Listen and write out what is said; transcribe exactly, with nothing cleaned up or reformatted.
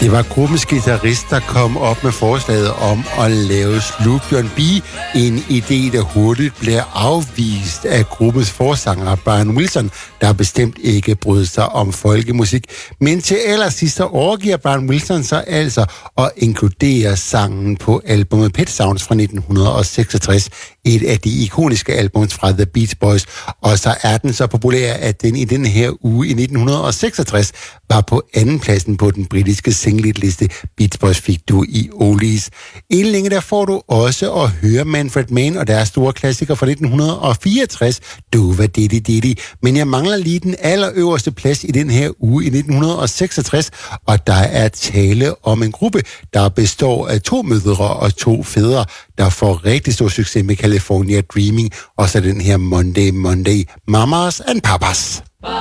Det var gruppens guitarist, der kom op med forslaget om at lave Sloop John B. En idé, der hurtigt blev afvist af gruppens forsanger Brian Wilson, der bestemt ikke brød sig om folkemusik. Men til allersidst overgiver Brian Wilson sig altså at inkludere sangen på albumet Pet Sounds fra nitten seksogtres, et af de ikoniske albums fra The Beach Boys, og så er den så populær, at den i den her uge i nitten seksogtres var på andenpladsen på den britiske singlet-liste Beach Boys fik du i Oldies. Inden længe der får du også at høre Manfred Mann og deres store klassiker fra nitten fireogtres, Dova Diddy Diddy, men jeg mangler lige den allerøverste plads i den her uge i nitten seksogtres, og der er tale om en gruppe, der består af to mødre og to fædre, der får rigtig stor succes med California Dreaming, og så den her Monday Monday, Mamas and Papas.